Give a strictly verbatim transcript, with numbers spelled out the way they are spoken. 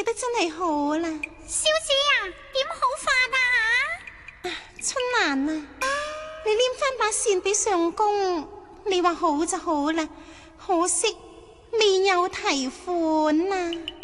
記得真係好啦。 小姐啊，點好法啊？ 春蘭啊，你拈翻把扇俾相公，你話好就好啦，可惜未有提款啊。